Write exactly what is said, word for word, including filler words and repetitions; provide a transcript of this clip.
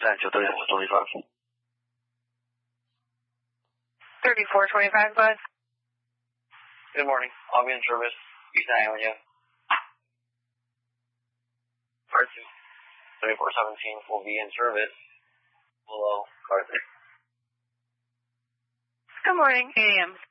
Central thirty-four twenty-five. thirty-four twenty-five, bud. Good morning. I'll be in service. East Avenue. Car two. thirty-four seventeen will be in service. Below car three. Good morning, A M.